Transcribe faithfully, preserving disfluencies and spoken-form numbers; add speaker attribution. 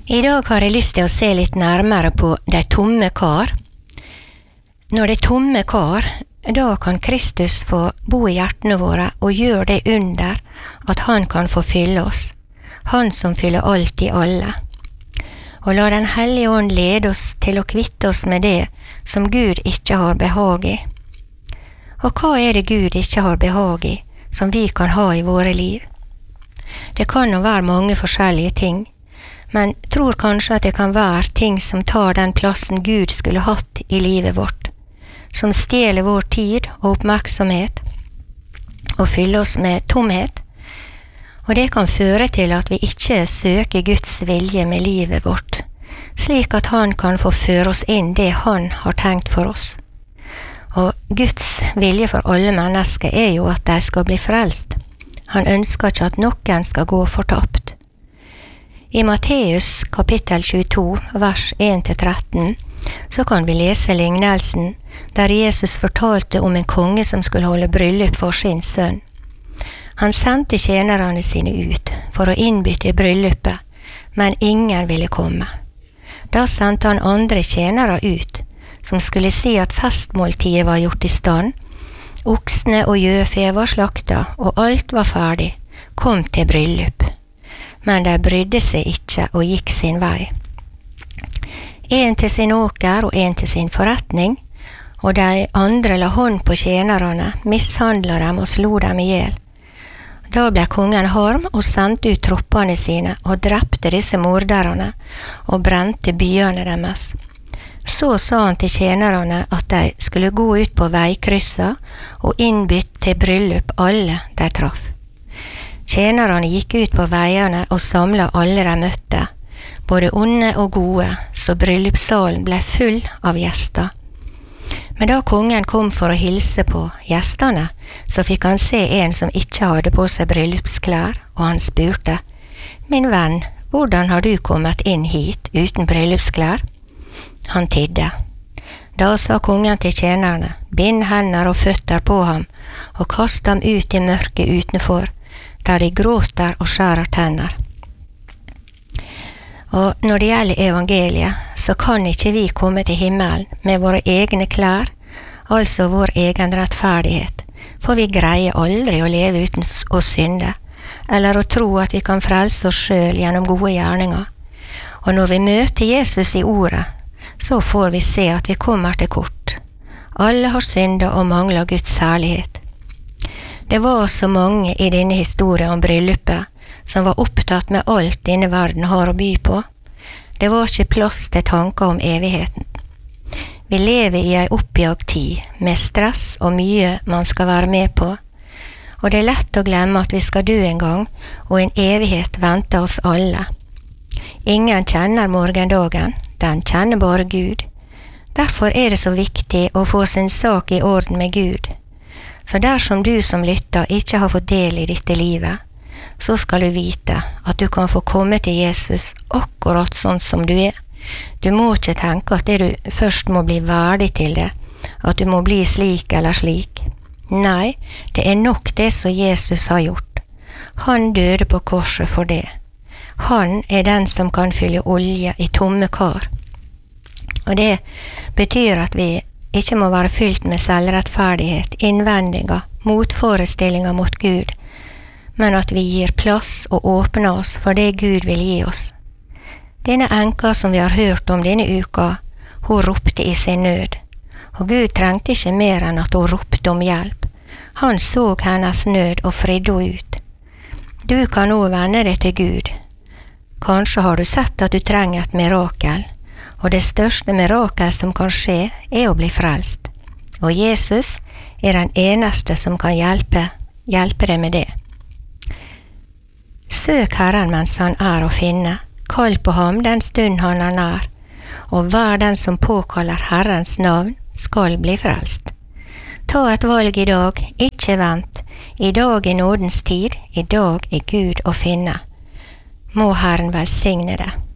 Speaker 1: I dag har jeg lyst til å se litt nærmere på de tomme kar. Når det er tomme kar, da kan Kristus få bo i hjertene våre og gjøre det under at han kan få fylle oss, han som fyller alt i alle. Og la den hellige ånd lede oss til å kvitte oss med det som Gud ikke har behag i. Og hva er det Gud ikke har behag i, som vi kan ha i våre liv? Det kan jo være mange forskjellige ting, men tror kanskje at det kan være ting som tar den plassen Gud skulle hatt i livet vårt, som stjeler vår tid og oppmerksomhet, og fyller oss med tomhet. Og det kan føre til at vi ikke søker Guds vilje med livet vårt, slik at han kan få føre oss inn det han har tenkt for oss. Og Guds vilje for alle mennesker er jo at de skal bli frelst. Han ønsker ikke at noen skal gå fortapt. I Matteus kapittel tjueto, vers en til tretten, så kan vi lese lignelsen der Jesus fortalte om en konge som skulle holde bryllup for sin sønn. Han sendte tjenerne sine ut for å innbytte i bryllupet, men ingen ville komme. Da sendte han andre tjenere ut, som skulle si at festmåltidet var gjort i stand, oksene og gjøfe var slakta, og alt var ferdig, kom til bryllup. Men de brydde seg ikke og gikk sin vei. En til sin åker og en til sin forretning, og de andre la hånd på tjenerne, mishandla dem og slo dem ihjel. Da ble kongen harm og sendte ut troppene sine og drepte disse morderne og brente byene deres. Så sa han til tjenerne at de skulle gå ut på veikryssa og innbytte til bryllup alle de traff. Tjenerne gikk ut på veiene og samlet alle de møtte, både onde og gode, så bryllupssalen ble full av gjester. Men da kongen kom for å hilse på gjestene, så fikk han se en som ikke hadde på seg bryllupsklær, og han spurte, «Min venn, hvordan har du kommet inn hit uten bryllupsklær?» Han tidde. Da sa kongen til tjenerne, «Bind hender og føtter på ham, og kast ham ut i mørket utenfor, der de gråter og skjærer tenner.» Og når det gjelder evangeliet, så kan ikke vi komme til himmelen med våre egne klær, altså vår egen rettferdighet, for vi greier aldri å leve uten å synde, eller å tro at vi kan frelse oss selv gjennom gode gjerninger. Og når vi møter Jesus i ordet, så får vi se at vi kommer til kort. Alle har syndet og mangler Guds herlighet. Det var så mange i denne historien om bryllupet som var opptatt med alt denne verden har å by på. Det var ikke plass til tanker om evigheten. Vi lever i en oppjagt tid, med stress og mye man skal være med på. Og det er lett å glemme at vi skal dø en gang, og en evighet venter oss alle. Ingen kjenner morgendagen, den kjenner bare Gud. Derfor er det så viktig å få sin sak i orden med Gud. Så dersom du som lytter ikke har fått del i dette livet, så skal du vite at du kan få komme til Jesus akkurat sånn som du er. Du må ikke tenke at det du først må bli verdig til det, at du må bli slik eller slik. Nei, det er nok det som Jesus har gjort. Han døde på korset for det. Han er den som kan fylle olje i tomme kar. Og det betyr at vi ikke må være fylt med selvrettferdighet, innvendinger, motforestillinger mot Gud, men at vi gir plass og åpner oss for det Gud vil gi oss. Denne enka som vi har hørt om denne uka, hun ropte i sin nød, og Gud trengte ikke mer enn at hun ropte om hjelp. Han så hennes nød og fridde henne ut. Du kan nå vende deg til Gud. Kanskje har du sett at du trenger et mirakel, og det største mirakel som kan skje er å bli frelst. Og Jesus er den eneste som kan hjelpe, hjelpe deg med det. Søk Herren mens han er å finne, kall på ham den stund han er nær, og hver den som påkaller Herrens navn skal bli frelst. Ta et valg i dag, ikke vent, i dag er nådens tid, i dag er Gud å finne. Må Herren velsigne det.